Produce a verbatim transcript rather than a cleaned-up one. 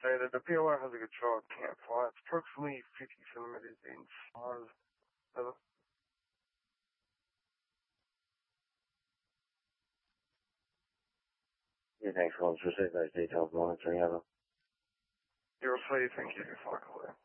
stated, the B O R has a controlled campfire. It's approximately fifty centimeters in size. Uh, Yeah, thanks for all the specific details monitoring of it. You're free, thank you, for calling.